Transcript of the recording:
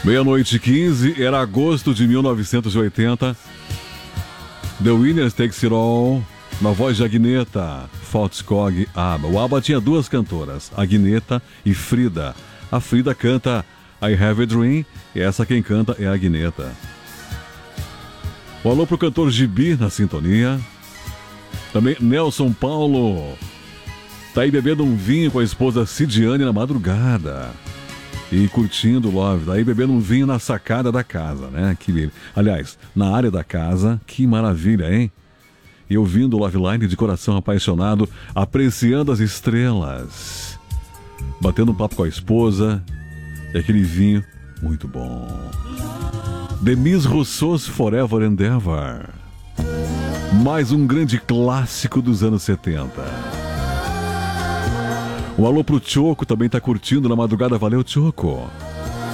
Meia-noite e 15, era agosto de 1980. The Winners Takes It All, na voz de Agneta, Faltskog, ABBA. O ABBA tinha duas cantoras, Agneta e Frida. A Frida canta I Have a Dream e essa quem canta é a Agneta. Um alô pro cantor Gibi na sintonia. Também Nelson Paulo. Tá aí bebendo um vinho com a esposa Cidiane na madrugada. E curtindo o Love, daí bebendo um vinho na sacada da casa, né? Aliás, na área da casa, que maravilha, hein? E ouvindo o Love Line de coração apaixonado, apreciando as estrelas, batendo um papo com a esposa, e aquele vinho muito bom. Demis Rousseau's Forever and Ever, mais um grande clássico dos anos 70. Um alô pro Choco, também tá curtindo na madrugada. Valeu, Choco.